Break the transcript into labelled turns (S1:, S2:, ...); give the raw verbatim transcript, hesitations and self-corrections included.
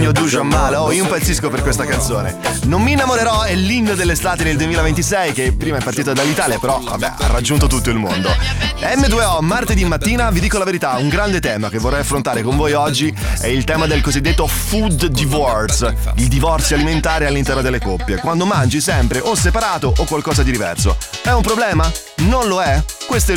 S1: Io du Jamal, oh, io impazzisco per questa canzone. Non mi innamorerò è l'inno dell'estate nel duemilaventisei, che prima è partito dall'Italia, però vabbè, ha raggiunto tutto il mondo. M due O, martedì mattina, vi dico la verità, un grande tema che vorrei affrontare con voi oggi è il tema del cosiddetto food divorce, il divorzio alimentare all'interno delle coppie, quando mangi sempre o separato o qualcosa di diverso. È un problema? Non lo è? Questo è